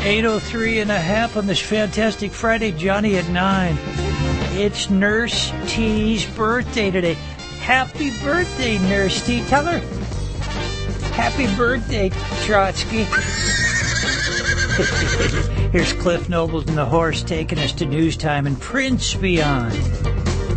8:03 and a half on this fantastic Friday. Johnny at 9. It's Nurse T's birthday today. Happy birthday, Nurse T. Tell her. Happy birthday, Trotsky. Here's Cliff Nobles and the Horse taking us to news time and Prince Beyond.